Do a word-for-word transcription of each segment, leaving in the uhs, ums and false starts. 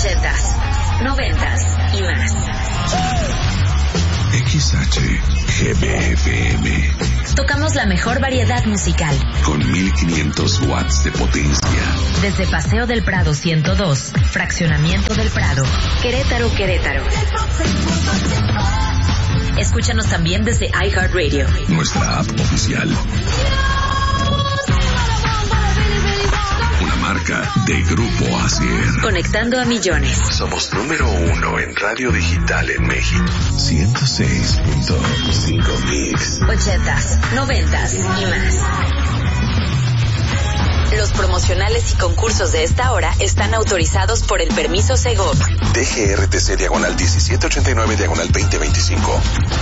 ochentas, noventas y más. X H G B F M. Tocamos la mejor variedad musical. Con mil quinientos watts de potencia. Desde Paseo del Prado ciento dos, Fraccionamiento del Prado, Querétaro, Querétaro. Escúchanos también desde iHeartRadio. Nuestra app oficial. Una marca de Grupo Asier. Conectando a millones. Somos número uno en radio digital en México. ciento seis punto cinco Mix. Ochentas, noventas y más. Los promocionales y concursos de esta hora están autorizados por el permiso Segov. D G R T C diagonal diecisiete ochenta y nueve diagonal veinte veinticinco.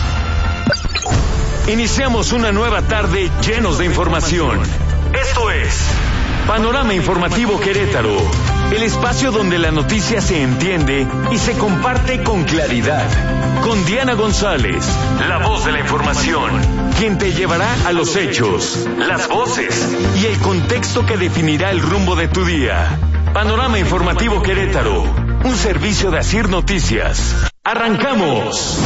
Iniciamos una nueva tarde llenos de información. Esto es Panorama Informativo Querétaro, el espacio donde la noticia se entiende y se comparte con claridad. Con Diana González, la voz de la información, quien te llevará a los hechos, las voces y el contexto que definirá el rumbo de tu día. Panorama Informativo Querétaro, un servicio de Asir Noticias. ¡Arrancamos!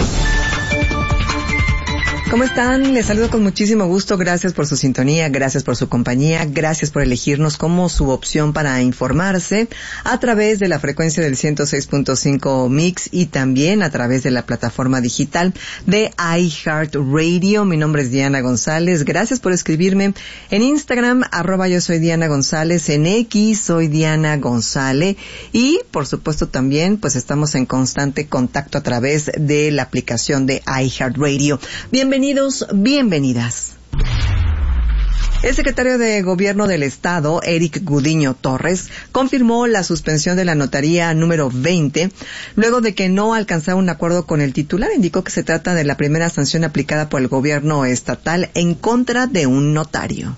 ¿Cómo están? Les saludo con muchísimo gusto. Gracias por su sintonía, gracias por su compañía, gracias por elegirnos como su opción para informarse a través de la frecuencia del ciento seis punto cinco Mix y también a través de la plataforma digital de iHeartRadio. Mi nombre es Diana González. Gracias por escribirme en Instagram, arroba yo soy Diana González, en X soy Diana González y por supuesto también pues estamos en constante contacto a través de la aplicación de iHeartRadio. Bienvenidos. Bienvenidos, bienvenidas. El secretario de Gobierno del Estado, Eric Gudiño Torres, confirmó la suspensión de la notaría número veinte, luego de que no alcanzara un acuerdo con el titular. Indicó que se trata de la primera sanción aplicada por el gobierno estatal en contra de un notario.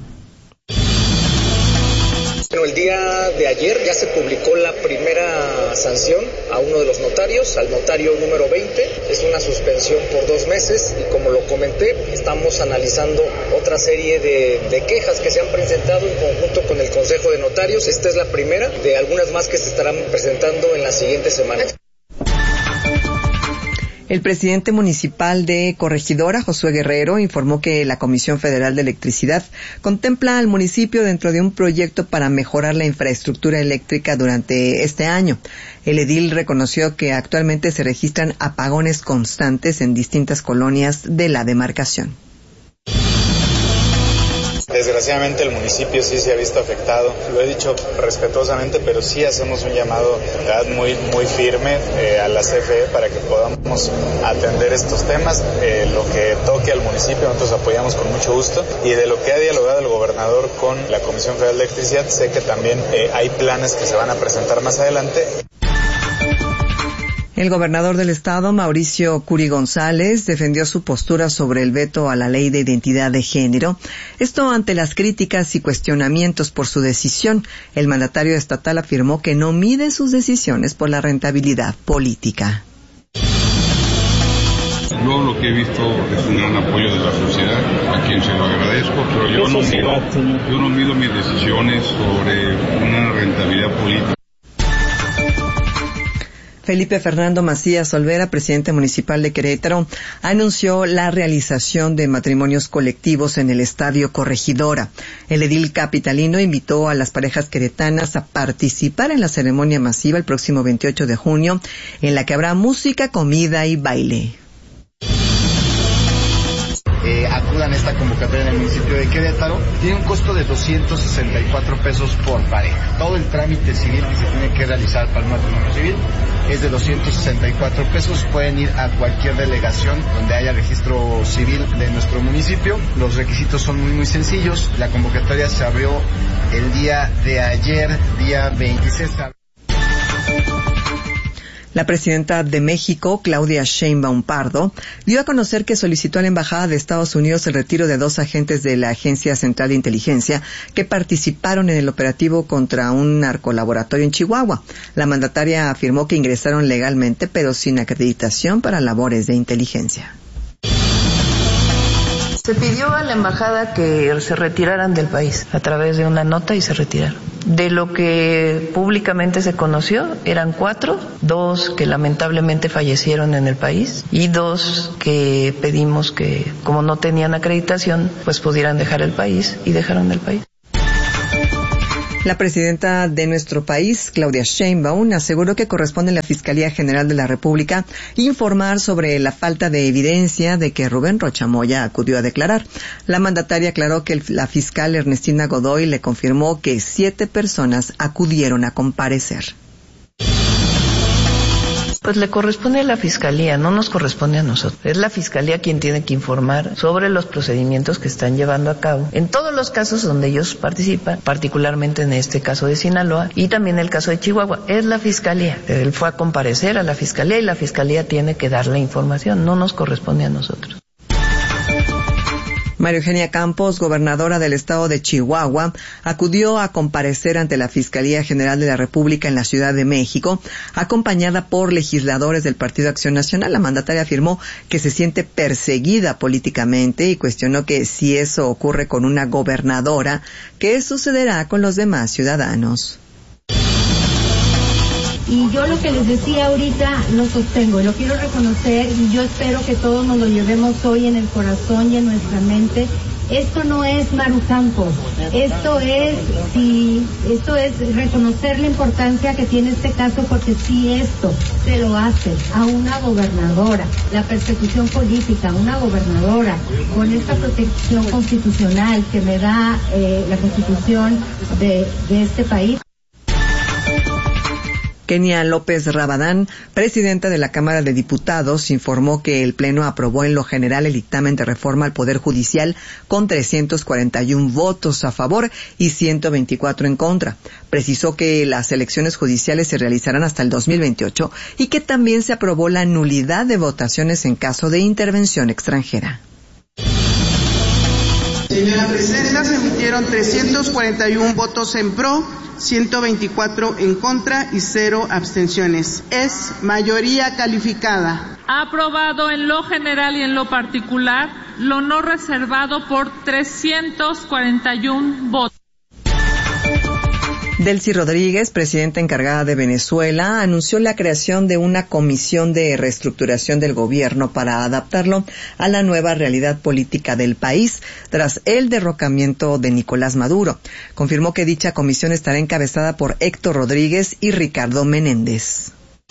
Bueno, el día de ayer ya se publicó la primera sanción a uno de los notarios, al notario número veinte. Es una suspensión por dos meses y como lo comenté, estamos analizando otra serie de, de quejas que se han presentado en conjunto con el Consejo de Notarios. Esta es la primera de algunas más que se estarán presentando en las siguientes semanas. El presidente municipal de Corregidora, Josué Guerrero, informó que la Comisión Federal de Electricidad contempla al municipio dentro de un proyecto para mejorar la infraestructura eléctrica durante este año. El edil reconoció que actualmente se registran apagones constantes en distintas colonias de la demarcación. Desgraciadamente el municipio sí se ha visto afectado, lo he dicho respetuosamente, pero sí hacemos un llamado ¿verdad? muy muy firme eh, a la C F E para que podamos atender estos temas. Eh, lo que toque al municipio nosotros apoyamos con mucho gusto y de lo que ha dialogado el gobernador con la Comisión Federal de Electricidad, sé que también eh, hay planes que se van a presentar más adelante. El gobernador del estado, Mauricio Curi González, defendió su postura sobre el veto a la ley de identidad de género. Esto ante las críticas y cuestionamientos por su decisión. El mandatario estatal afirmó que no mide sus decisiones por la rentabilidad política. Yo lo que he visto es un gran apoyo de la sociedad, a quien se lo agradezco, pero yo no mido, yo no mido mis decisiones sobre una rentabilidad política. Felipe Fernando Macías Olvera, presidente municipal de Querétaro, anunció la realización de matrimonios colectivos en el Estadio Corregidora. El edil capitalino invitó a las parejas queretanas a participar en la ceremonia masiva el próximo veintiocho de junio, en la que habrá música, comida y baile. Eh, acudan a esta convocatoria en el municipio de Querétaro. Tiene un costo de doscientos sesenta y cuatro pesos por pareja. Todo el trámite civil que se tiene que realizar para un matrimonio civil es de doscientos sesenta y cuatro pesos. Pueden ir a cualquier delegación donde haya registro civil de nuestro municipio. Los requisitos son muy muy sencillos. La convocatoria se abrió el día de ayer, día veintiséis. La presidenta de México, Claudia Sheinbaum Pardo, dio a conocer que solicitó a la Embajada de Estados Unidos el retiro de dos agentes de la Agencia Central de Inteligencia que participaron en el operativo contra un narcolaboratorio en Chihuahua. La mandataria afirmó que ingresaron legalmente, pero sin acreditación para labores de inteligencia. Se pidió a la embajada que se retiraran del país a través de una nota y se retiraron. De lo que públicamente se conoció, eran cuatro, dos que lamentablemente fallecieron en el país y dos que pedimos que, como no tenían acreditación, pues pudieran dejar el país y dejaron el país. La presidenta de nuestro país, Claudia Sheinbaum, aseguró que corresponde a la Fiscalía General de la República informar sobre la falta de evidencia de que Rubén Rocha Moya acudió a declarar. La mandataria aclaró que el, la fiscal Ernestina Godoy le confirmó que siete personas acudieron a comparecer. Pues le corresponde a la Fiscalía, no nos corresponde a nosotros. Es la Fiscalía quien tiene que informar sobre los procedimientos que están llevando a cabo en todos los casos donde ellos participan, particularmente en este caso de Sinaloa y también el caso de Chihuahua. Es la Fiscalía. Él fue a comparecer a la Fiscalía y la Fiscalía tiene que dar la información, no nos corresponde a nosotros. María Eugenia Campos, gobernadora del estado de Chihuahua, acudió a comparecer ante la Fiscalía General de la República en la Ciudad de México, acompañada por legisladores del Partido Acción Nacional. La mandataria afirmó que se siente perseguida políticamente y cuestionó que si eso ocurre con una gobernadora, ¿qué sucederá con los demás ciudadanos? Y yo lo que les decía ahorita lo sostengo, lo quiero reconocer y yo espero que todos nos lo llevemos hoy en el corazón y en nuestra mente. Esto no es Maru Campos, esto es, sí, esto es reconocer la importancia que tiene este caso, porque si esto se lo hace a una gobernadora, la persecución política, una gobernadora con esta protección constitucional que me da eh, la Constitución de, de este país. Kenia López Rabadán, presidenta de la Cámara de Diputados, informó que el Pleno aprobó en lo general el dictamen de reforma al Poder Judicial con trescientos cuarenta y uno votos a favor y ciento veinticuatro en contra. Precisó que las elecciones judiciales se realizarán hasta el dos mil veintiocho y que también se aprobó la nulidad de votaciones en caso de intervención extranjera. En la presidenta se emitieron trescientos cuarenta y uno votos en pro, ciento veinticuatro en contra y cero abstenciones. Es mayoría calificada. Ha aprobado en lo general y en lo particular lo no reservado por trescientos cuarenta y uno votos. Delcy Rodríguez, presidenta encargada de Venezuela, anunció la creación de una comisión de reestructuración del gobierno para adaptarlo a la nueva realidad política del país tras el derrocamiento de Nicolás Maduro. Confirmó que dicha comisión estará encabezada por Héctor Rodríguez y Ricardo Menéndez.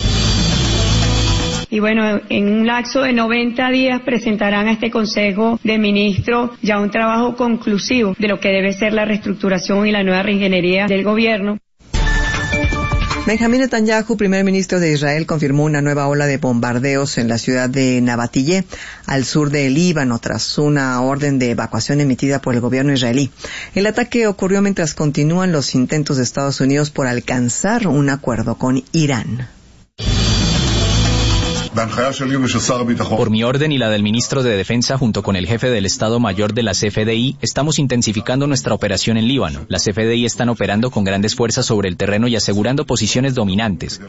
Y bueno, en un lapso de noventa días presentarán a este Consejo de Ministros ya un trabajo conclusivo de lo que debe ser la reestructuración y la nueva reingeniería del gobierno. Benjamín Netanyahu, primer ministro de Israel, confirmó una nueva ola de bombardeos en la ciudad de Nabatillé, al sur del Líbano, tras una orden de evacuación emitida por el gobierno israelí. El ataque ocurrió mientras continúan los intentos de Estados Unidos por alcanzar un acuerdo con Irán. Por mi orden y la del ministro de Defensa, junto con el jefe del Estado Mayor de la C F D I, estamos intensificando nuestra operación en Líbano. La C F D I están operando con grandes fuerzas sobre el terreno y asegurando posiciones dominantes.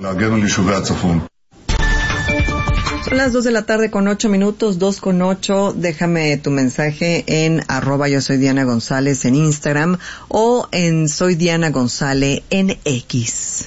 Son las dos de la tarde con ocho minutos, dos con ocho. Déjame tu mensaje en arroba yo soy Diana González en Instagram o en soy Diana González en X.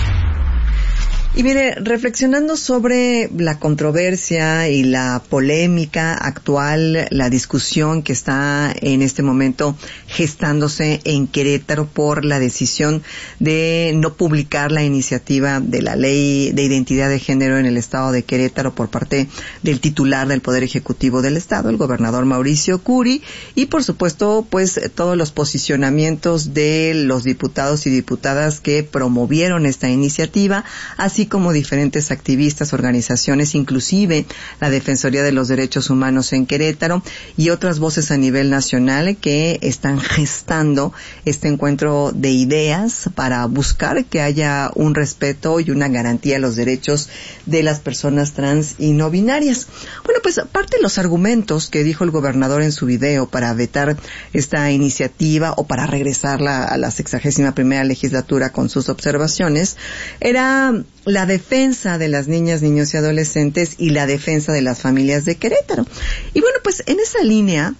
Y mire, reflexionando sobre la controversia y la polémica actual, la discusión que está en este momento gestándose en Querétaro por la decisión de no publicar la iniciativa de la ley de identidad de género en el estado de Querétaro por parte del titular del Poder Ejecutivo del estado, el gobernador Mauricio Curi, y por supuesto, pues todos los posicionamientos de los diputados y diputadas que promovieron esta iniciativa, así como diferentes activistas, organizaciones, inclusive la Defensoría de los Derechos Humanos en Querétaro y otras voces a nivel nacional que están gestando este encuentro de ideas para buscar que haya un respeto y una garantía a los derechos de las personas trans y no binarias. Bueno, pues parte de los argumentos que dijo el gobernador en su video para vetar esta iniciativa o para regresarla a la sexagésima primera legislatura con sus observaciones era la defensa de las niñas, niños y adolescentes y la defensa de las familias de Querétaro. Y bueno, pues en esa línea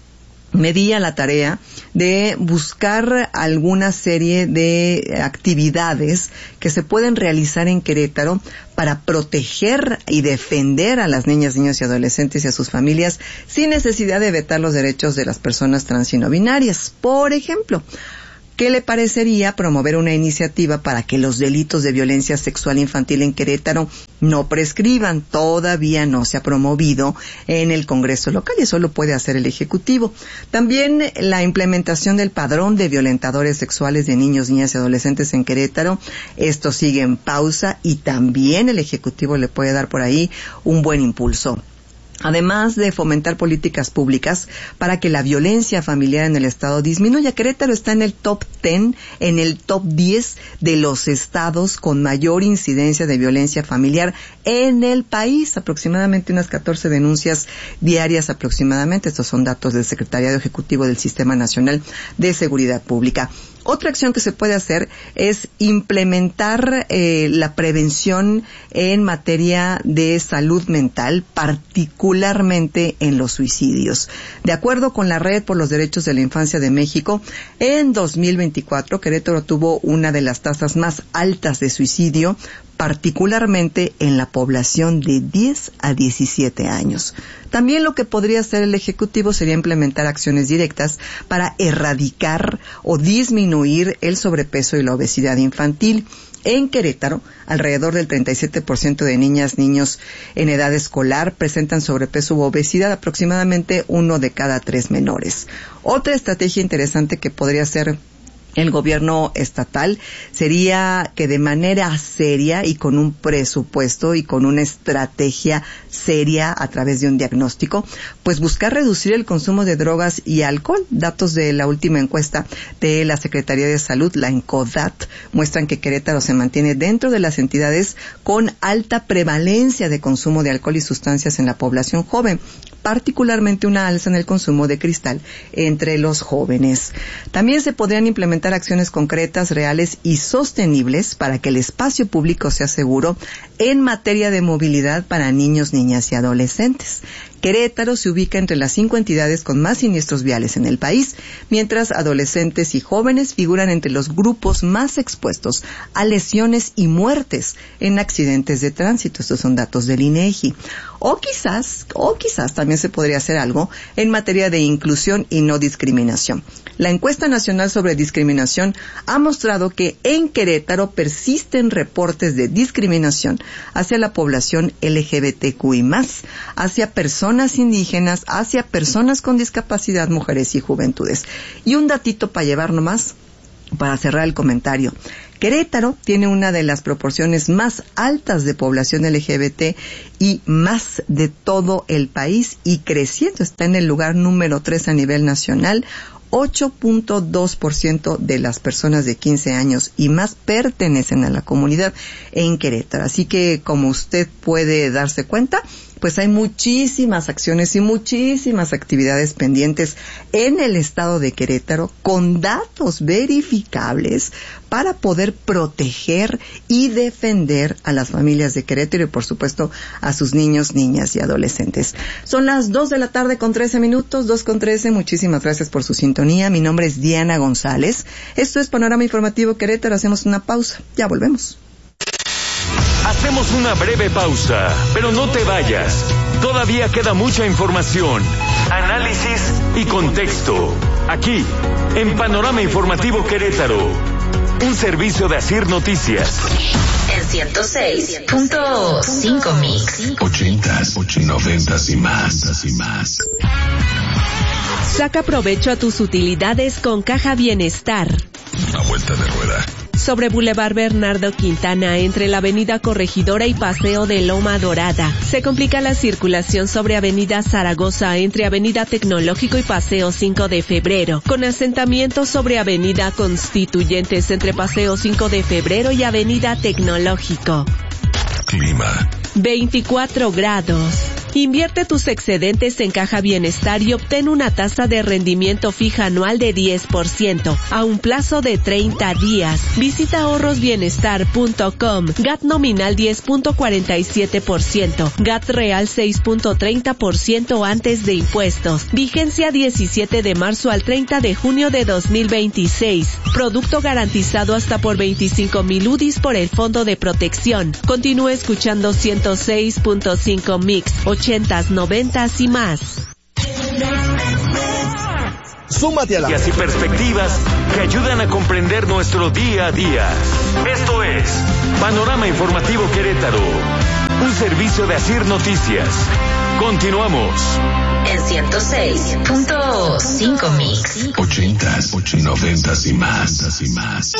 me di a la tarea de buscar alguna serie de actividades que se pueden realizar en Querétaro para proteger y defender a las niñas, niños y adolescentes y a sus familias sin necesidad de vetar los derechos de las personas trans y no binarias. Por ejemplo, ¿qué le parecería promover una iniciativa para que los delitos de violencia sexual infantil en Querétaro no prescriban? Todavía no se ha promovido en el Congreso local y eso lo puede hacer el Ejecutivo. También la implementación del padrón de violentadores sexuales de niños, niñas y adolescentes en Querétaro. Esto sigue en pausa y también el Ejecutivo le puede dar por ahí un buen impulso. Además de fomentar políticas públicas para que la violencia familiar en el estado disminuya. Querétaro está en el top diez, en el top diez de los estados con mayor incidencia de violencia familiar en el país. Aproximadamente unas catorce denuncias diarias aproximadamente. Estos son datos del Secretariado Ejecutivo del Sistema Nacional de Seguridad Pública. Otra acción que se puede hacer es implementar eh, la prevención en materia de salud mental, particularmente en los suicidios. De acuerdo con la Red por los Derechos de la Infancia de México, en dos mil veinticuatro Querétaro tuvo una de las tasas más altas de suicidio, particularmente en la población de diez a diecisiete años. También lo que podría hacer el Ejecutivo sería implementar acciones directas para erradicar o disminuir el sobrepeso y la obesidad infantil. En Querétaro, alrededor del treinta y siete por ciento de niñas, niños en edad escolar presentan sobrepeso u obesidad, aproximadamente uno de cada tres menores. Otra estrategia interesante que podría ser el gobierno estatal sería que de manera seria y con un presupuesto y con una estrategia seria a través de un diagnóstico, pues buscar reducir el consumo de drogas y alcohol. Datos de la última encuesta de la Secretaría de Salud, la ENCODAT, muestran que Querétaro se mantiene dentro de las entidades con alta prevalencia de consumo de alcohol y sustancias en la población joven, particularmente una alza en el consumo de cristal entre los jóvenes. También se podrían implementar acciones concretas, reales y sostenibles para que el espacio público sea seguro en materia de movilidad para niños, niñas y adolescentes. Querétaro se ubica entre las cinco entidades con más siniestros viales en el país, mientras adolescentes y jóvenes figuran entre los grupos más expuestos a lesiones y muertes en accidentes de tránsito. Estos son datos del INEGI. O quizás, o quizás también se podría hacer algo en materia de inclusión y no discriminación. La encuesta nacional sobre discriminación ha mostrado que en Querétaro persisten reportes de discriminación hacia la población L G B T Q I más, hacia personas indígenas, hacia personas con discapacidad, mujeres y juventudes. Y un datito para llevar nomás, para cerrar el comentario. Querétaro tiene una de las proporciones más altas de población L G B T y más de todo el país y creciendo. Está en el lugar número tres a nivel nacional. ocho punto dos por ciento de las personas de quince años y más pertenecen a la comunidad en Querétaro. Así que, como usted puede darse cuenta, pues hay muchísimas acciones y muchísimas actividades pendientes en el estado de Querétaro con datos verificables para poder proteger y defender a las familias de Querétaro y, por supuesto, a sus niños, niñas y adolescentes. Son las dos de la tarde con trece minutos, dos con trece. Muchísimas gracias por su sintonía. Mi nombre es Diana González. Esto es Panorama Informativo Querétaro. Hacemos una pausa. Ya volvemos. Hacemos una breve pausa, pero no te vayas. Todavía queda mucha información, análisis y contexto. Aquí, en Panorama Informativo Querétaro, un servicio de Asir Noticias. En ciento seis punto cinco Mix. Ochentas, noventas y más, y más. Saca provecho a tus utilidades con Caja Bienestar. A vuelta de rueda. Sobre Boulevard Bernardo Quintana, entre la Avenida Corregidora y Paseo de Loma Dorada. Se complica la circulación sobre Avenida Zaragoza, entre Avenida Tecnológico y Paseo cinco de Febrero, con asentamiento sobre Avenida Constituyentes, entre Paseo cinco de Febrero y Avenida Tecnológico. Clima. veinticuatro grados. Invierte tus excedentes en Caja Bienestar y obtén una tasa de rendimiento fija anual de diez por ciento a un plazo de treinta días. Visita ahorros bienestar punto com. G A T nominal diez punto cuarenta y siete por ciento. G A T real seis punto treinta por ciento antes de impuestos. Vigencia diecisiete de marzo al treinta de junio de dos mil veintiséis. Producto garantizado hasta por veinticinco mil U D Is por el Fondo de Protección. Continúe escuchando ciento seis punto cinco Mix, ochentas, noventas y más. Súmate a la... Y así perspectivas que ayudan a comprender nuestro día a día. Esto es Panorama Informativo Querétaro, un servicio de Asir Noticias. Continuamos. En ciento seis punto cinco Mix. Ochentas, noventas y más, y más.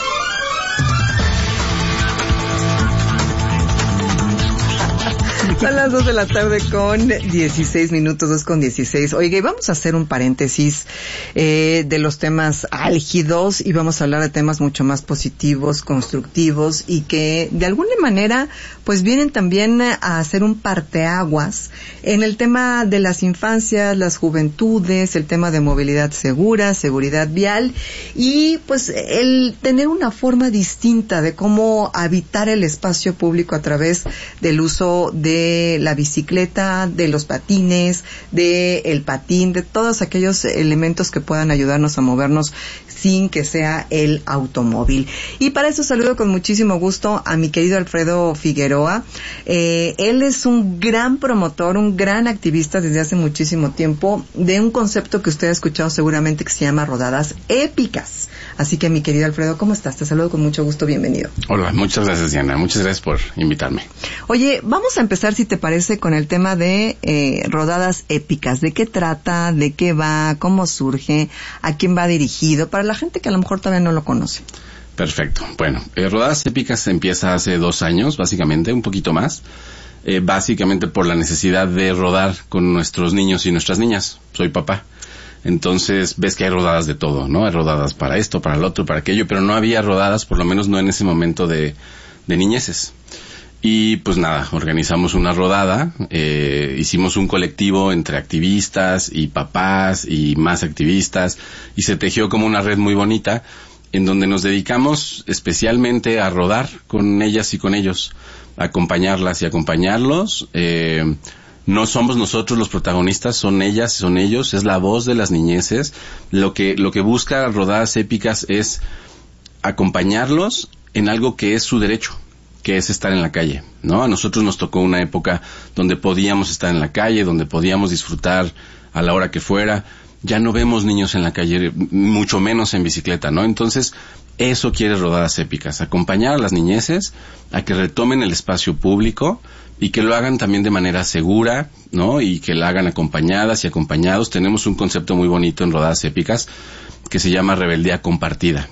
Son las dos de la tarde con dieciséis minutos, dos con dieciséis. Oiga, y vamos a hacer un paréntesis eh, de los temas álgidos y vamos a hablar de temas mucho más positivos, constructivos y que de alguna manera pues vienen también a hacer un parteaguas en el tema de las infancias, las juventudes, el tema de movilidad segura, seguridad vial y pues el tener una forma distinta de cómo habitar el espacio público a través del uso de de la bicicleta, de los patines, de el patín, de todos aquellos elementos que puedan ayudarnos a movernos sin que sea el automóvil. Y para eso saludo con muchísimo gusto a mi querido Alfredo Figueroa. Eh, él es un gran promotor, un gran activista desde hace muchísimo tiempo de un concepto que usted ha escuchado seguramente que se llama rodadas épicas. Así que mi querido Alfredo, ¿cómo estás? Te saludo con mucho gusto, bienvenido. Hola, muchas gracias Diana, muchas gracias por invitarme. Oye, vamos a empezar si te parece con el tema de eh, rodadas épicas. ¿De qué trata? ¿De qué va? ¿Cómo surge? ¿A quién va dirigido? Para la gente que a lo mejor todavía no lo conoce. Perfecto, bueno, eh, Rodadas Épicas empieza hace dos años, básicamente, un poquito más. Eh, básicamente por la necesidad de rodar con nuestros niños y nuestras niñas. Soy papá. Entonces, ves que hay rodadas de todo, ¿no? Hay rodadas para esto, para el otro, para aquello, pero no había rodadas, por lo menos no en ese momento de, de niñeces. Y pues nada, organizamos una rodada, eh, hicimos un colectivo entre activistas y papás y más activistas, y se tejió como una red muy bonita, en donde nos dedicamos especialmente a rodar con ellas y con ellos, a acompañarlas y acompañarlos, eh, no somos nosotros los protagonistas, son ellas, son ellos, es la voz de las niñeces. Lo que, lo que busca Rodadas Épicas es acompañarlos en algo que es su derecho, que es estar en la calle, ¿no? A nosotros nos tocó una época donde podíamos estar en la calle, donde podíamos disfrutar a la hora que fuera. Ya no vemos niños en la calle, mucho menos en bicicleta, ¿no? Entonces, eso quiere Rodadas Épicas, acompañar a las niñeces a que retomen el espacio público y que lo hagan también de manera segura, ¿no? Y que la hagan acompañadas y acompañados. Tenemos un concepto muy bonito en Rodadas Épicas que se llama rebeldía compartida.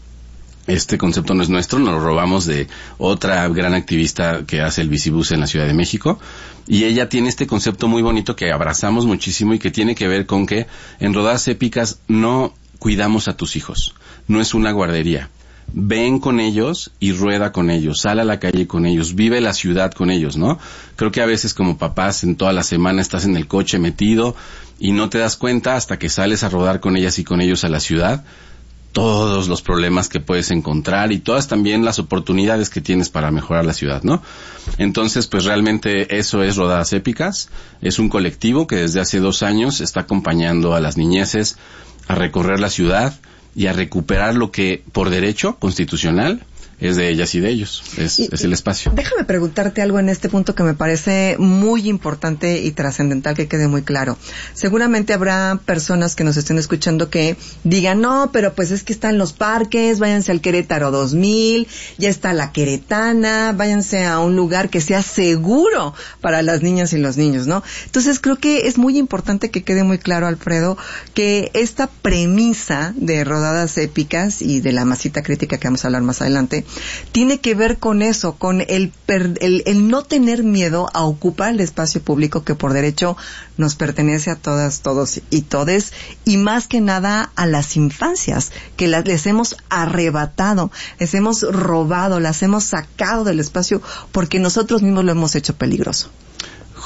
Este concepto no es nuestro, nos lo robamos de otra gran activista que hace el bicibús en la Ciudad de México, y ella tiene este concepto muy bonito que abrazamos muchísimo y que tiene que ver con que en Rodadas Épicas no cuidamos a tus hijos, no es una guardería. Ven con ellos y rueda con ellos, sal a la calle con ellos, vive la ciudad con ellos, ¿no? Creo que a veces como papás en toda la semana estás en el coche metido y no te das cuenta hasta que sales a rodar con ellas y con ellos a la ciudad, todos los problemas que puedes encontrar y todas también las oportunidades que tienes para mejorar la ciudad, ¿no? Entonces, pues realmente eso es Rodadas Épicas, es un colectivo que desde hace dos años está acompañando a las niñeces a recorrer la ciudad y a recuperar lo que por derecho constitucional es de ellas y de ellos, es, y, es el espacio. Déjame preguntarte algo en este punto que me parece muy importante y trascendental que quede muy claro. Seguramente habrá personas que nos estén escuchando que digan, no, pero pues es que están los parques, váyanse al Querétaro dos mil, ya está la Queretana, váyanse a un lugar que sea seguro para las niñas y los niños, ¿no? Entonces creo que es muy importante que quede muy claro, Alfredo, que esta premisa de Rodadas Épicas y de la masita crítica que vamos a hablar más adelante, tiene que ver con eso, con el, per, el, el no tener miedo a ocupar el espacio público que por derecho nos pertenece a todas, todos y todes, y más que nada a las infancias, que las, les hemos arrebatado, les hemos robado, las hemos sacado del espacio porque nosotros mismos lo hemos hecho peligroso.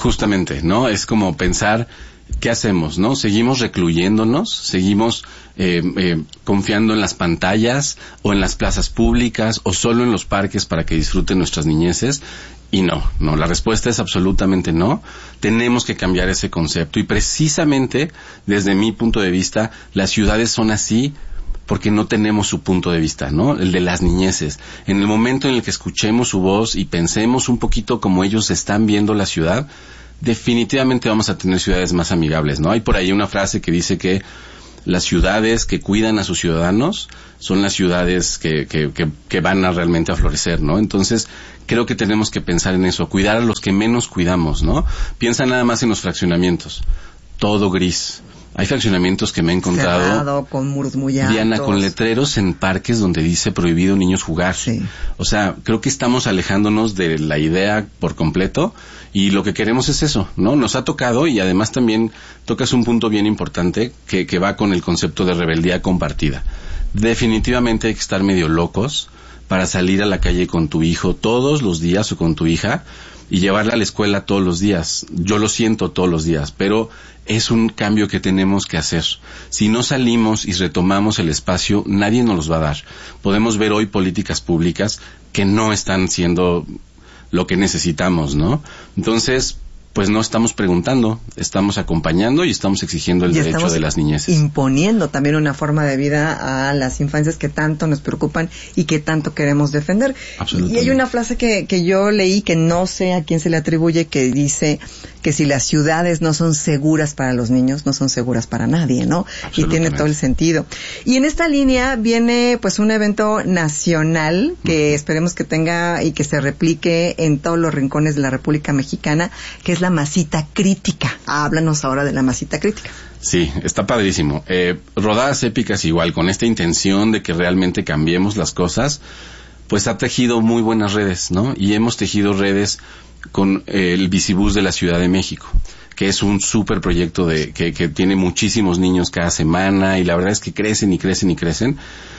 Justamente, ¿no? Es como pensar, ¿qué hacemos, no? ¿Seguimos recluyéndonos? ¿Seguimos eh, eh, confiando en las pantallas o en las plazas públicas o solo en los parques para que disfruten nuestras niñeces? Y no, no, la respuesta es absolutamente no. Tenemos que cambiar ese concepto y precisamente desde mi punto de vista las ciudades son así porque no tenemos su punto de vista, ¿no? El de las niñeces. En el momento en el que escuchemos su voz y pensemos un poquito como ellos están viendo la ciudad, definitivamente vamos a tener ciudades más amigables, ¿no? Hay por ahí una frase que dice que las ciudades que cuidan a sus ciudadanos son las ciudades que, que, que, que van a realmente a florecer, ¿no? Entonces, creo que tenemos que pensar en eso, cuidar a los que menos cuidamos, ¿no? Piensa nada más en los fraccionamientos. Todo gris. Hay fraccionamientos que me he encontrado, cerrado, con muros muy altos. Diana, con letreros en parques donde dice prohibido niños jugar. Sí. O sea, creo que estamos alejándonos de la idea por completo y lo que queremos es eso, ¿no? Nos ha tocado y además también tocas un punto bien importante que, que va con el concepto de rebeldía compartida. Definitivamente hay que estar medio locos para salir a la calle con tu hijo todos los días o con tu hija y llevarla a la escuela todos los días. Yo lo siento todos los días, pero es un cambio que tenemos que hacer. Si no salimos y retomamos el espacio, nadie nos los va a dar. Podemos ver hoy políticas públicas que no están siendo lo que necesitamos, ¿no? Entonces, pues no estamos preguntando, estamos acompañando y estamos exigiendo el y derecho de las niñeces. Imponiendo también una forma de vida a las infancias que tanto nos preocupan y que tanto queremos defender. Y hay una frase que, que yo leí que no sé a quién se le atribuye, que dice que si las ciudades no son seguras para los niños, no son seguras para nadie, ¿no? Y tiene todo el sentido. Y en esta línea viene pues un evento nacional que uh-huh. esperemos que tenga y que se replique en todos los rincones de la República Mexicana, que es la masita crítica. Háblanos ahora de la masita crítica. Sí, está padrísimo. Eh, rodadas épicas igual, con esta intención de que realmente cambiemos las cosas, pues ha tejido muy buenas redes, ¿no? Y hemos tejido redes con eh, el Bicibús de la Ciudad de México, que es un súper proyecto de, que, que tiene muchísimos niños cada semana y la verdad es que crecen y crecen y crecen.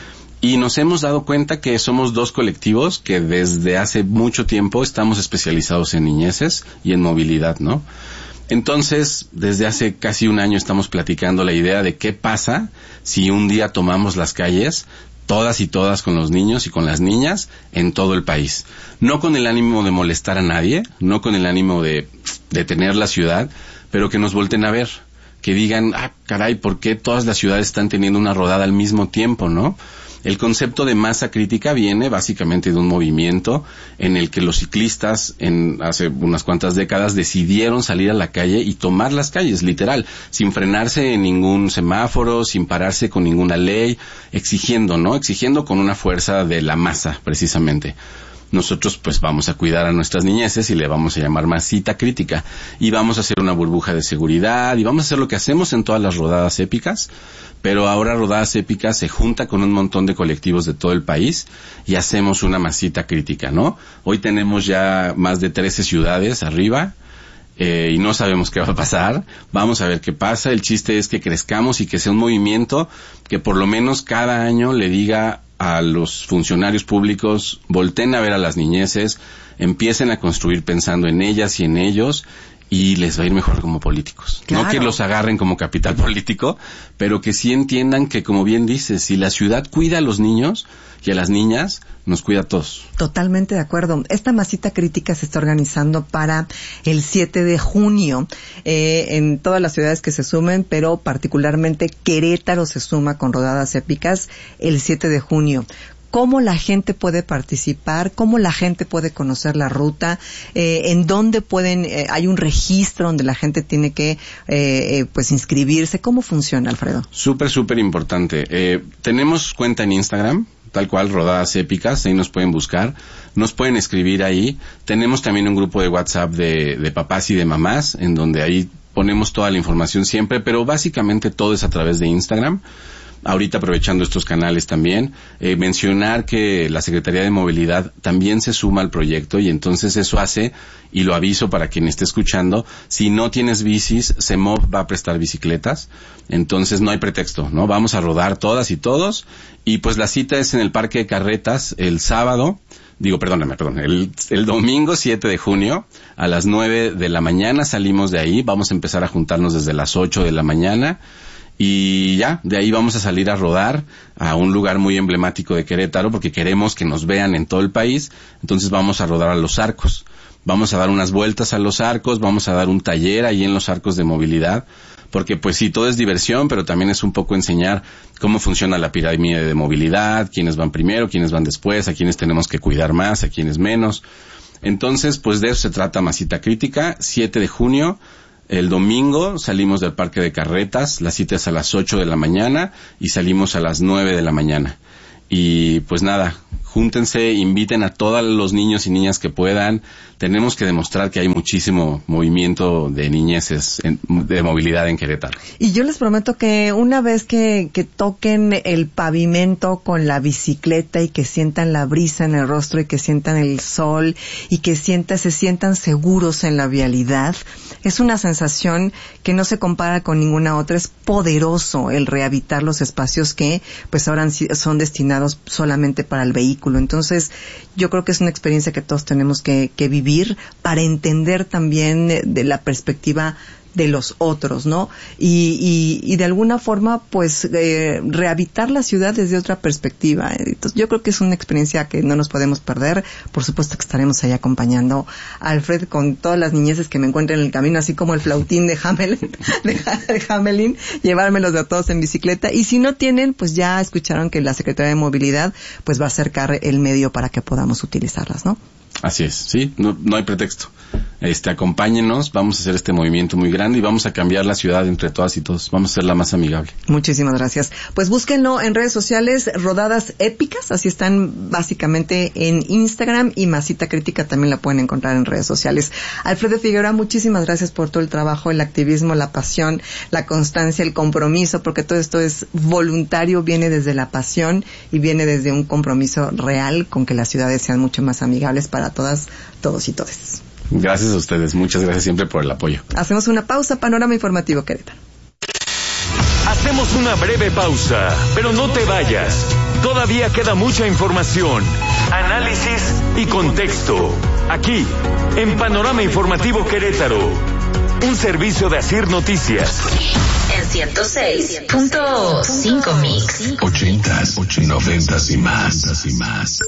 Y nos hemos dado cuenta que somos dos colectivos que desde hace mucho tiempo estamos especializados en niñeces y en movilidad, ¿no? Entonces, desde hace casi un año estamos platicando la idea de qué pasa si un día tomamos las calles, todas y todas con los niños y con las niñas en todo el país. No con el ánimo de molestar a nadie, no con el ánimo de, de tener la ciudad, pero que nos volten a ver, que digan, ah, caray, ¿por qué todas las ciudades están teniendo una rodada al mismo tiempo, no? El concepto de masa crítica viene básicamente de un movimiento en el que los ciclistas en hace unas cuantas décadas decidieron salir a la calle y tomar las calles, literal, sin frenarse en ningún semáforo, sin pararse con ninguna ley, exigiendo, ¿no? Exigiendo con una fuerza de la masa, precisamente. Nosotros pues vamos a cuidar a nuestras niñeces y le vamos a llamar masita crítica y vamos a hacer una burbuja de seguridad y vamos a hacer lo que hacemos en todas las rodadas épicas, pero ahora Rodadas Épicas se junta con un montón de colectivos de todo el país y hacemos una masita crítica, ¿no? Hoy tenemos ya más de trece ciudades arriba eh, y no sabemos qué va a pasar. Vamos a ver qué pasa. El chiste es que crezcamos y que sea un movimiento que por lo menos cada año le diga a los funcionarios públicos, volteen a ver a las niñeces, empiecen a construir pensando en ellas y en ellos, y les va a ir mejor como políticos. Claro. No que los agarren como capital político, pero que sí entiendan que, como bien dices, si la ciudad cuida a los niños y a las niñas, nos cuida a todos. Totalmente de acuerdo. Esta masita crítica se está organizando para el siete de junio eh, en todas las ciudades que se sumen, pero particularmente Querétaro se suma con Rodadas Épicas el siete de junio. ¿Cómo la gente puede participar? ¿Cómo la gente puede conocer la ruta? Eh, ¿En dónde pueden, eh, hay un registro donde la gente tiene que, eh, eh, pues inscribirse? ¿Cómo funciona, Alfredo? Súper, súper importante. Eh, tenemos cuenta en Instagram, tal cual, Rodadas Épicas, ahí nos pueden buscar, nos pueden escribir ahí. Tenemos también un grupo de WhatsApp de, de papás y de mamás, en donde ahí ponemos toda la información siempre, pero básicamente todo es a través de Instagram. Ahorita aprovechando estos canales también, eh, mencionar que la Secretaría de Movilidad también se suma al proyecto y entonces eso hace, y lo aviso para quien esté escuchando, si no tienes bicis, CEMOV va a prestar bicicletas, entonces no hay pretexto, ¿no? Vamos a rodar todas y todos, y pues la cita es en el Parque de Carretas el sábado, Digo, perdóname, perdón. El, el domingo siete de junio a las nueve de la mañana salimos de ahí. Vamos a empezar a juntarnos desde las ocho de la mañana. Y ya, de ahí vamos a salir a rodar a un lugar muy emblemático de Querétaro porque queremos que nos vean en todo el país. Entonces vamos a rodar a Los Arcos. Vamos a dar unas vueltas a Los Arcos, vamos a dar un taller ahí en Los Arcos de movilidad. Porque pues sí, todo es diversión, pero también es un poco enseñar cómo funciona la pirámide de movilidad, quiénes van primero, quiénes van después, a quiénes tenemos que cuidar más, a quiénes menos. Entonces, pues de eso se trata Masita Crítica, siete de junio. El domingo salimos del Parque de Carretas, la cita es a las ocho de la mañana y salimos a las nueve de la mañana. Y pues nada, júntense, inviten a todos los niños y niñas que puedan. Tenemos que demostrar que hay muchísimo movimiento de niñeces en, de movilidad en Querétaro. Y yo les prometo que una vez que, que toquen el pavimento con la bicicleta y que sientan la brisa en el rostro y que sientan el sol y que sientan, se sientan seguros en la vialidad, es una sensación que no se compara con ninguna otra. Es poderoso el rehabitar los espacios que pues ahora son destinados solamente para el vehículo. Entonces, yo creo que es una experiencia que todos tenemos que, que vivir para entender también de la perspectiva de los otros, ¿no? Y, y, y de alguna forma, pues, eh, rehabilitar la ciudad desde otra perspectiva. Entonces, yo creo que es una experiencia que no nos podemos perder. Por supuesto que estaremos ahí acompañando a Alfred con todas las niñeces que me encuentren en el camino, así como el flautín de Hamelin, de, de Hamelin, llevármelos a todos en bicicleta. Y si no tienen, pues ya escucharon que la Secretaría de Movilidad, pues va a acercar el medio para que podamos utilizarlas, ¿no? Así es, sí, no, no hay pretexto. Este, acompáñenos, vamos a hacer este movimiento muy grande y vamos a cambiar la ciudad entre todas y todos. Vamos a hacerla más amigable. Muchísimas gracias. Pues búsquenlo en redes sociales, Rodadas Épicas, así están básicamente en Instagram, y Masita Crítica también la pueden encontrar en redes sociales. Alfredo Figueroa, muchísimas gracias por todo el trabajo, el activismo, la pasión, la constancia, el compromiso, porque todo esto es voluntario, viene desde la pasión y viene desde un compromiso real con que las ciudades sean mucho más amigables para todas, todos y todes. Gracias a ustedes, muchas gracias siempre por el apoyo. Hacemos una pausa, Panorama Informativo Querétaro. Hacemos una breve pausa, pero no te vayas. Todavía queda mucha información, análisis y contexto. Aquí, en Panorama Informativo Querétaro, un servicio de Asir Noticias. En ciento seis punto cinco Mix. Ochentas, noventas y más, y más.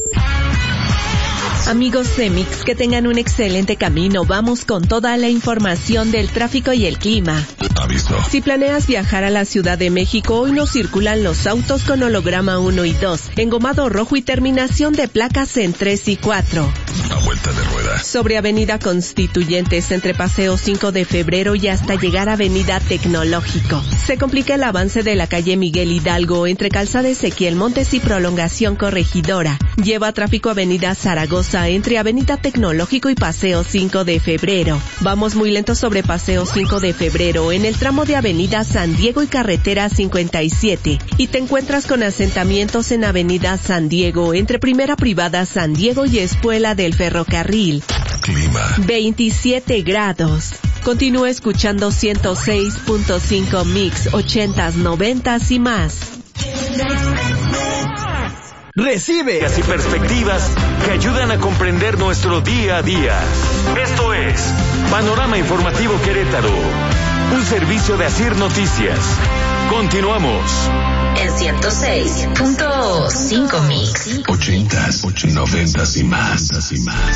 Amigos de Mix, que tengan un excelente camino. Vamos con toda la información del tráfico y el clima. Aviso. Si planeas viajar a la Ciudad de México, hoy no circulan los autos con holograma uno y dos, engomado rojo y terminación de placas en tres y cuatro. A vuelta de rueda. Sobre Avenida Constituyentes, entre Paseo cinco de febrero y hasta llegar a Avenida Tecnológico. Se complica el avance de la calle Miguel Hidalgo, entre Calzada Ezequiel Montes y Prolongación Corregidora. Lleva tráfico Avenida Zaragoza, entre Avenida Tecnológico y Paseo cinco de febrero. Vamos muy lentos sobre Paseo cinco de febrero, en el tramo de Avenida San Diego y Carretera cincuenta y siete. Y te encuentras con asentamientos en Avenida San Diego, entre Primera Privada San Diego y Espuela del Ferrocarril. Clima. veintisiete grados. Continúa escuchando ciento seis punto cinco Mix, ochentas, noventas y más. Recibe y perspectivas que ayudan a comprender nuestro día a día. Esto es Panorama Informativo Querétaro, un servicio de Asir Noticias. Continuamos. En ciento seis punto cinco Mix. Ochentas, noventas y más, y más.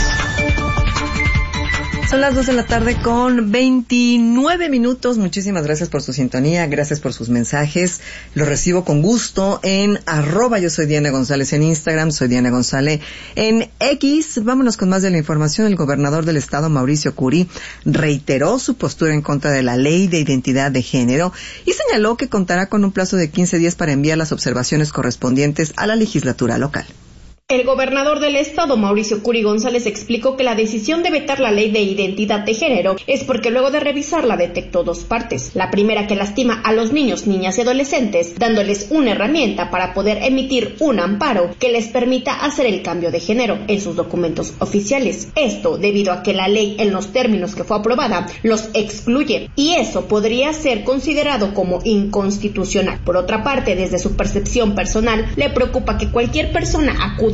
Son las dos de la tarde con veintinueve minutos. Muchísimas gracias por su sintonía, gracias por sus mensajes. Los recibo con gusto en arroba yo soy Diana González en Instagram, soy Diana González en X. Vámonos con más de la información. El gobernador del estado, Mauricio Curi, reiteró su postura en contra de la ley de identidad de género y señaló que contará con un plazo de quince días para enviar las observaciones correspondientes a la legislatura local. El gobernador del estado, Mauricio Curi González, explicó que la decisión de vetar la ley de identidad de género es porque luego de revisarla detectó dos partes. La primera, que lastima a los niños, niñas y adolescentes, dándoles una herramienta para poder emitir un amparo que les permita hacer el cambio de género en sus documentos oficiales. Esto debido a que la ley, en los términos que fue aprobada, los excluye y eso podría ser considerado como inconstitucional. Por otra parte, desde su percepción personal, le preocupa que cualquier persona acuda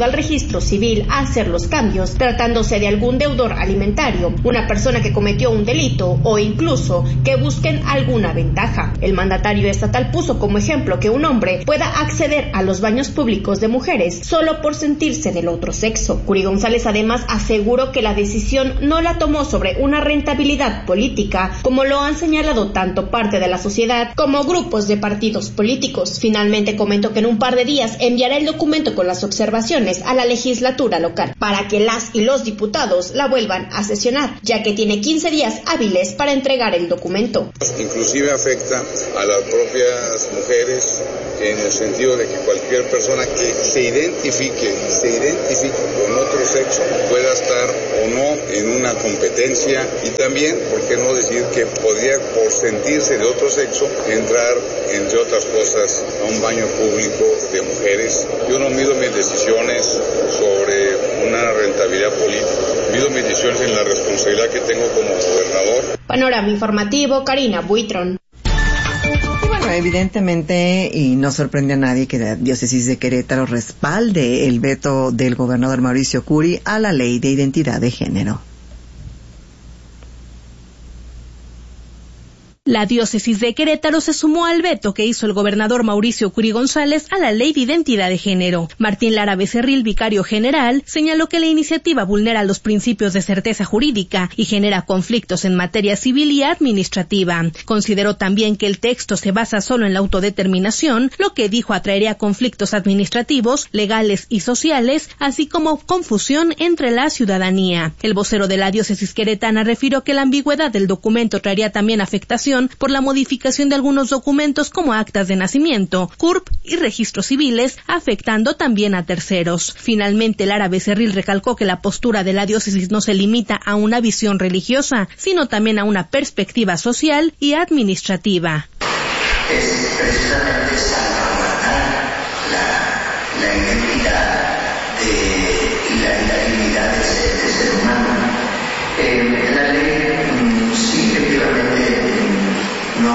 al registro civil a hacer los cambios, tratándose de algún deudor alimentario, una persona que cometió un delito o incluso que busquen alguna ventaja. El mandatario estatal puso como ejemplo que un hombre pueda acceder a los baños públicos de mujeres solo por sentirse del otro sexo. Curi González además aseguró que la decisión no la tomó sobre una rentabilidad política, como lo han señalado tanto parte de la sociedad como grupos de partidos políticos. Finalmente comentó que en un par de días enviará el documento con las observaciones a la legislatura local para que las y los diputados la vuelvan a sesionar, ya que tiene quince días hábiles para entregar el documento. Inclusive afecta a las propias mujeres en el sentido de que cualquier persona que se identifique, se identifique con otro sexo pueda estar o no en una competencia, y también, ¿por qué no decir que podría, por sentirse de otro sexo, entrar, entre otras cosas, a un baño público de mujeres? Yo no mido mis decisiones sobre una rentabilidad política, mido mis decisiones en la responsabilidad que tengo como gobernador. Panorama informativo, Karina Buitrón. Evidentemente, y no sorprende a nadie que la diócesis de Querétaro respalde el veto del gobernador Mauricio Curi a la ley de identidad de género. La diócesis de Querétaro se sumó al veto que hizo el gobernador Mauricio Curi González a la ley de identidad de género. Martín Lara Becerril, vicario general, señaló que la iniciativa vulnera los principios de certeza jurídica y genera conflictos en materia civil y administrativa. Consideró también que el texto se basa solo en la autodeterminación, lo que dijo atraería conflictos administrativos, legales y sociales, así como confusión entre la ciudadanía. El vocero de la diócesis queretana refirió que la ambigüedad del documento traería también afectación por la modificación de algunos documentos como actas de nacimiento, C U R P y registros civiles, afectando también a terceros. Finalmente, Lara Becerril recalcó que la postura de la diócesis no se limita a una visión religiosa, sino también a una perspectiva social y administrativa. Es precisamente salvaguardar la, la identidad de, y la integridad del ser, del ser humano. Eh, la ley, sí, efectivamente, no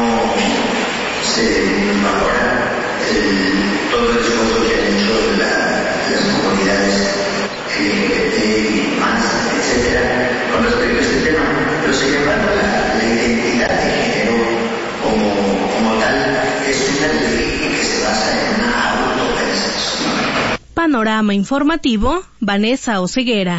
se valora el, todo el esfuerzo que han hecho la, las comunidades L G B T y más, etcétera, con respecto a este tema, pero sin embargo la, la identidad de género como, como tal es una ley que se basa en una autopercepción. Panorama informativo, Vanessa Oseguera.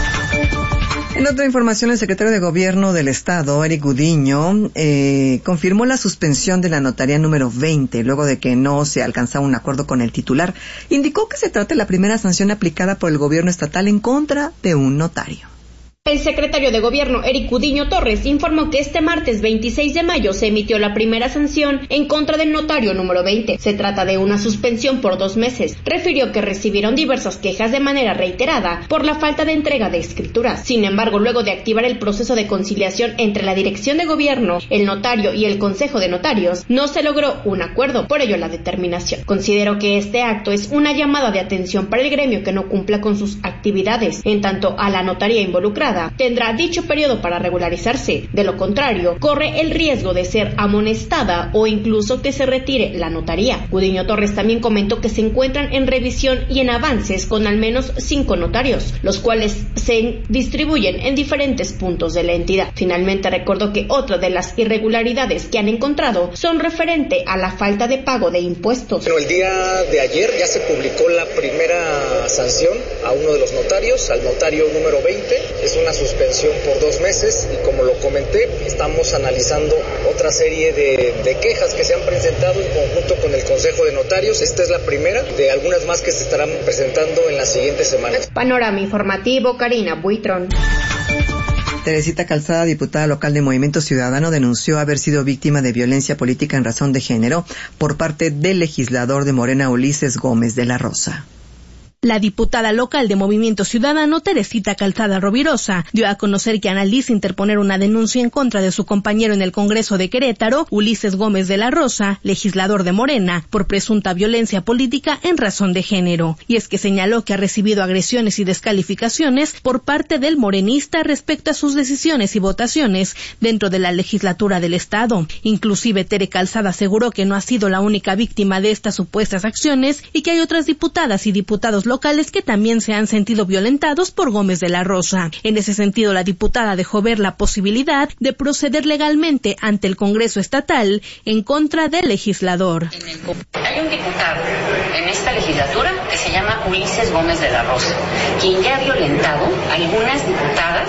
En otra información, el secretario de Gobierno del Estado, Eric Gudiño, eh, confirmó la suspensión de la notaría número veinte, luego de que no se alcanzaba un acuerdo con el titular. Indicó que se trata de la primera sanción aplicada por el gobierno estatal en contra de un notario. El secretario de Gobierno, Eric Gudiño Torres, informó que este martes veintiséis de mayo se emitió la primera sanción en contra del notario número veinte. Se trata de una suspensión por dos meses. Refirió que recibieron diversas quejas de manera reiterada por la falta de entrega de escrituras. Sin embargo, luego de activar el proceso de conciliación entre la Dirección de Gobierno, el notario y el Consejo de Notarios, no se logró un acuerdo, por ello la determinación. Considero que este acto es una llamada de atención para el gremio que no cumpla con sus actividades, en tanto a la notaría involucrada tendrá dicho periodo para regularizarse. De lo contrario, corre el riesgo de ser amonestada o incluso que se retire la notaría. Gudiño Torres también comentó que se encuentran en revisión y en avances con al menos cinco notarios, los cuales se distribuyen en diferentes puntos de la entidad. Finalmente recordó que otra de las irregularidades que han encontrado son referente a la falta de pago de impuestos. Bueno, el día de ayer ya se publicó la primera sanción a uno de los notarios, al notario número veinte. Es una suspensión por dos meses y, como lo comenté, estamos analizando otra serie de, de quejas que se han presentado en conjunto con el Consejo de Notarios. Esta es la primera de algunas más que se estarán presentando en las siguientes semanas. Panorama informativo, Karina Buitrón. Teresita Calzada, diputada local de Movimiento Ciudadano, denunció haber sido víctima de violencia política en razón de género por parte del legislador de Morena, Ulises Gómez de la Rosa. La diputada local de Movimiento Ciudadano, Teresita Calzada Rovirosa, dio a conocer que analiza interponer una denuncia en contra de su compañero en el Congreso de Querétaro, Ulises Gómez de la Rosa, legislador de Morena, por presunta violencia política en razón de género. Y es que señaló que ha recibido agresiones y descalificaciones por parte del morenista respecto a sus decisiones y votaciones dentro de la legislatura del Estado. Inclusive Tere Calzada aseguró que no ha sido la única víctima de estas supuestas acciones y que hay otras diputadas y diputados locales locales que también se han sentido violentados por Gómez de la Rosa. En ese sentido, la diputada dejó ver la posibilidad de proceder legalmente ante el Congreso Estatal en contra del legislador. Hay un diputado en esta legislatura que se llama Ulises Gómez de la Rosa, quien ya ha violentado a algunas diputadas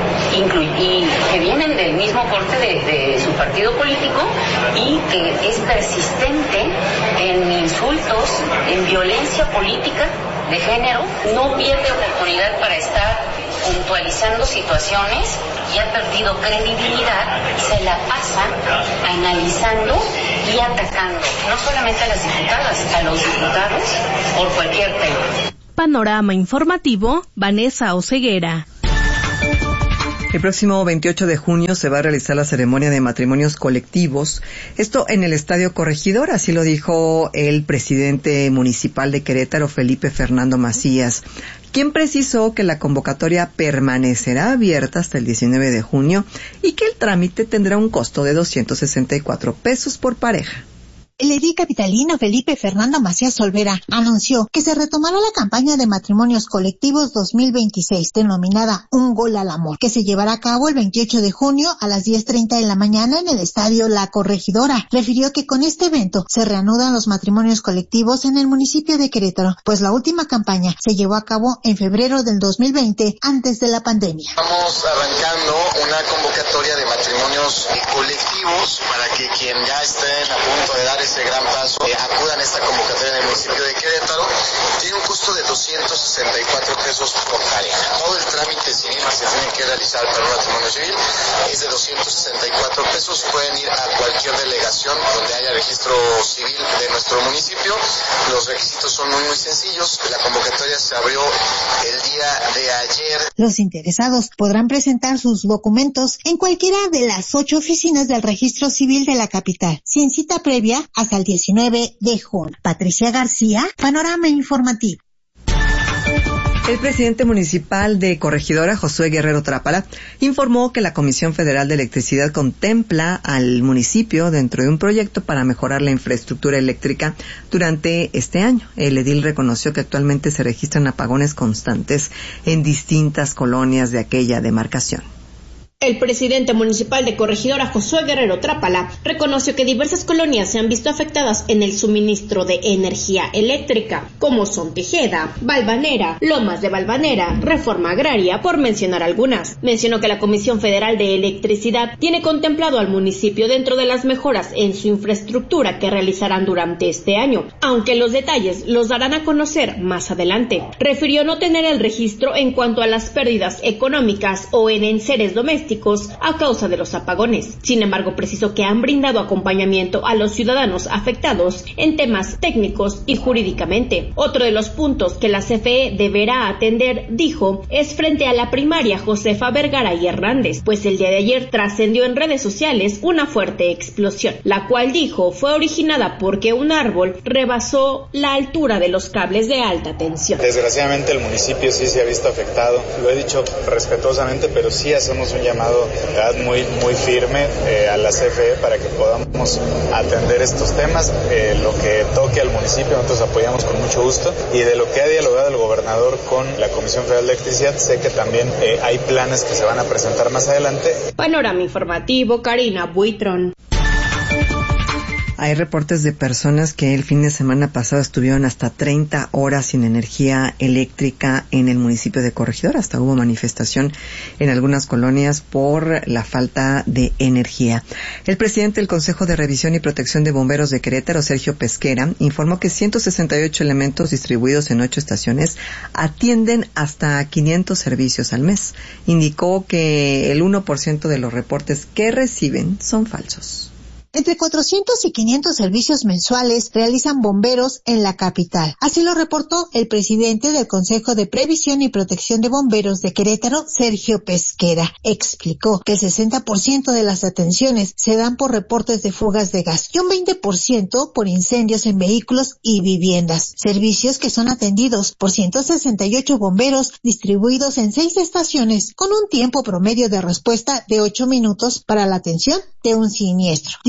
y que vienen del mismo corte de, de su partido político y que es persistente en insultos, en violencia política de género, no pierde oportunidad para estar puntualizando situaciones y ha perdido credibilidad, se la pasa analizando y atacando no solamente a las diputadas, a los diputados por cualquier tema. Panorama informativo, Vanessa Oceguera. El próximo veintiocho de junio se va a realizar la ceremonia de matrimonios colectivos, esto en el Estadio Corregidora, así lo dijo el presidente municipal de Querétaro, Felipe Fernando Macías, quien precisó que la convocatoria permanecerá abierta hasta el diecinueve de junio y que el trámite tendrá un costo de doscientos sesenta y cuatro pesos por pareja. El edil capitalino Felipe Fernando Macías Olvera anunció que se retomará la campaña de matrimonios colectivos dos mil veintiséis, denominada Un Gol al Amor, que se llevará a cabo el veintiocho de junio a las diez treinta de la mañana en el Estadio La Corregidora. Refirió que con este evento se reanudan los matrimonios colectivos en el municipio de Querétaro, pues la última campaña se llevó a cabo en febrero del dos mil veinte, antes de la pandemia. Estamos arrancando una convocatoria de matrimonios colectivos para que quien ya estén a punto de dar ese gran paso, eh, acudan a esta convocatoria en el municipio de Querétaro. Tiene un costo de doscientos sesenta y cuatro pesos por pareja. Todo el trámite civil que se tiene que realizar para un matrimonio civil es de doscientos sesenta y cuatro pesos. Pueden ir a cualquier delegación donde haya registro civil de nuestro municipio. Los requisitos son muy, muy sencillos. La convocatoria se abrió el día de ayer. Los interesados podrán presentar sus documentos en cualquiera de las ocho oficinas del registro civil de la capital, sin cita previa, hasta el diecinueve de junio. Patricia García, Panorama Informativo. El presidente municipal de Corregidora, Josué Guerrero Trápala, informó que la Comisión Federal de Electricidad contempla al municipio dentro de un proyecto para mejorar la infraestructura eléctrica durante este año. El edil reconoció que actualmente se registran apagones constantes en distintas colonias de aquella demarcación. El presidente municipal de Corregidora, Josué Guerrero Trápala, reconoció que diversas colonias se han visto afectadas en el suministro de energía eléctrica, como son Tejeda, Valvanera, Lomas de Valvanera, Reforma Agraria, por mencionar algunas. Mencionó que la Comisión Federal de Electricidad tiene contemplado al municipio dentro de las mejoras en su infraestructura que realizarán durante este año, aunque los detalles los darán a conocer más adelante. Refirió no tener el registro en cuanto a las pérdidas económicas o en enseres domésticos a causa de los apagones. Sin embargo, precisó que han brindado acompañamiento a los ciudadanos afectados en temas técnicos y jurídicamente. Otro de los puntos que la C F E deberá atender, dijo, es frente a la primaria Josefa Vergara y Hernández, pues el día de ayer trascendió en redes sociales una fuerte explosión, la cual, dijo, fue originada porque un árbol rebasó la altura de los cables de alta tensión. Desgraciadamente el municipio sí se ha visto afectado, lo he dicho respetuosamente, pero sí hacemos un llamado muy, muy firme eh, a la C F E para que podamos atender estos temas. Eh, lo que toque al municipio nosotros apoyamos con mucho gusto, y de lo que ha dialogado el gobernador con la Comisión Federal de Electricidad, sé que también eh, hay planes que se van a presentar más adelante. Panorama Informativo, Karina Buitrón. Hay reportes de personas que el fin de semana pasado estuvieron hasta treinta horas sin energía eléctrica en el municipio de Corregidora. Hasta hubo manifestación en algunas colonias por la falta de energía. El presidente del Consejo de Revisión y Protección de Bomberos de Querétaro, Sergio Pesquera, informó que ciento sesenta y ocho elementos distribuidos en ocho estaciones atienden hasta quinientos servicios al mes. Indicó que el uno por ciento de los reportes que reciben son falsos. Entre cuatrocientos y quinientos servicios mensuales realizan bomberos en la capital. Así lo reportó el presidente del Consejo de Previsión y Protección de Bomberos de Querétaro, Sergio Pesquera. Explicó que el sesenta por ciento de las atenciones se dan por reportes de fugas de gas y un veinte por ciento por incendios en vehículos y viviendas. Servicios que son atendidos por ciento sesenta y ocho bomberos distribuidos en seis estaciones, con un tiempo promedio de respuesta de ocho minutos para la atención de un siniestro. Dijo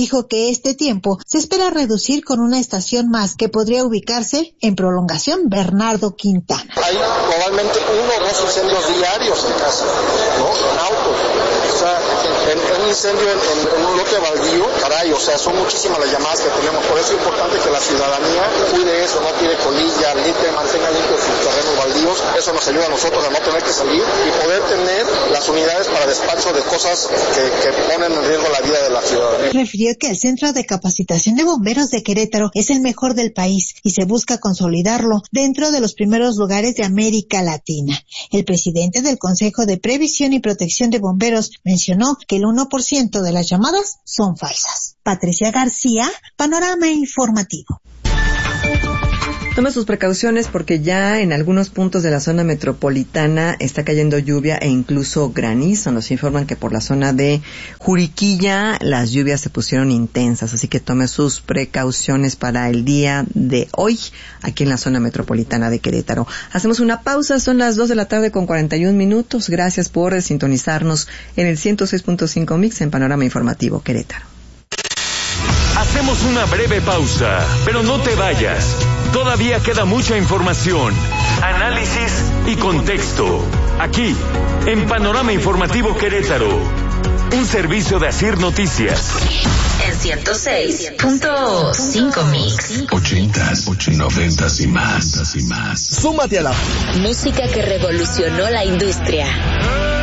Dijo que este tiempo se espera reducir con una estación más que podría ubicarse en Prolongación Bernardo Quintana. Hay probablemente uno o dos incendios diarios en casa, ¿no? En autos. O sea, en, en un incendio en, en, en un lote baldío, caray, o sea, son muchísimas las llamadas que tenemos. Por eso es importante que la ciudadanía cuide eso, no tire colilla, limpie, mantenga limpios sus terrenos baldíos. Eso nos ayuda a nosotros a no tener que salir y poder tener las unidades para despacho de cosas que, que ponen en riesgo la vida de la ciudadanía. Refirió que el Centro de Capacitación de Bomberos de Querétaro es el mejor del país y se busca consolidarlo dentro de los primeros lugares de América Latina. El presidente del Consejo de Previsión y Protección de Bomberos mencionó que el uno por ciento de las llamadas son falsas. Patricia García, Panorama Informativo. Tome sus precauciones porque ya en algunos puntos de la zona metropolitana está cayendo lluvia e incluso granizo. Nos informan que por la zona de Juriquilla las lluvias se pusieron intensas, así que tome sus precauciones para el día de hoy aquí en la zona metropolitana de Querétaro. Hacemos una pausa, son las dos de la tarde con cuarenta y un minutos. Gracias por sintonizarnos en el ciento seis punto cinco Mix en Panorama Informativo Querétaro. Hacemos una breve pausa, pero no te vayas. Todavía queda mucha información, análisis y contexto. Aquí, en Panorama Informativo Querétaro. Un servicio de Asir Noticias. En ciento seis punto cinco Mix. Ochentas, noventas y más. Súmate a la música que revolucionó la industria.